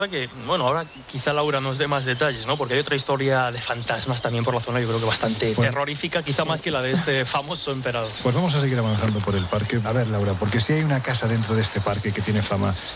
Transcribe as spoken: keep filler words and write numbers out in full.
Que, bueno, ahora quizá Laura nos dé más detalles, ¿no? Porque hay otra historia de fantasmas también por la zona, yo creo que bastante bueno, terrorífica, quizá más que la de este famoso emperador. Pues vamos a seguir avanzando por el parque. A ver, Laura, porque si hay una casa dentro de este parque que tiene fama